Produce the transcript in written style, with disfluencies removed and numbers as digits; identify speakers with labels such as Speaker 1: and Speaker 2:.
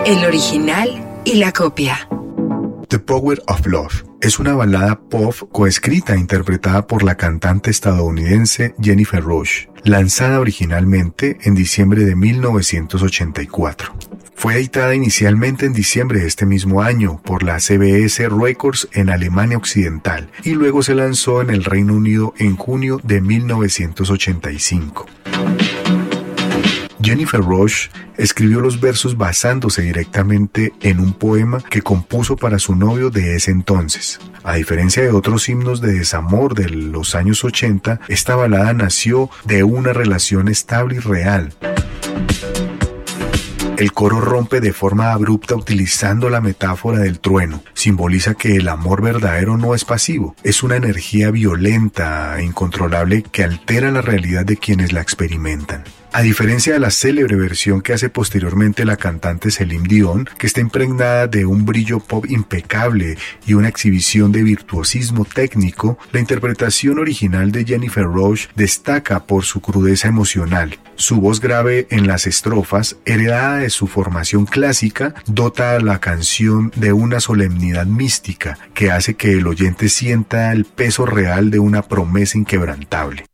Speaker 1: El original y la copia.
Speaker 2: The Power of Love es una balada pop coescrita e interpretada por la cantante estadounidense Jennifer Rush, lanzada originalmente en diciembre de 1984. Fue editada inicialmente en diciembre de este mismo año por la CBS Records en Alemania Occidental y luego se lanzó en el Reino Unido en junio de 1985. Jennifer Rush escribió los versos basándose directamente en un poema que compuso para su novio de ese entonces. A diferencia de otros himnos de desamor de los años 80, esta balada nació de una relación estable y real. El coro rompe de forma abrupta utilizando la metáfora del trueno. Simboliza que el amor verdadero no es pasivo, es una energía violenta e incontrolable que altera la realidad de quienes la experimentan. A diferencia de la célebre versión que hace posteriormente la cantante Celine Dion, que está impregnada de un brillo pop impecable y una exhibición de virtuosismo técnico, la interpretación original de Jennifer Rush destaca por su crudeza emocional. Su voz grave en las estrofas, heredada de su formación clásica, dota a la canción de una solemnidad mística que hace que el oyente sienta el peso real de una promesa inquebrantable.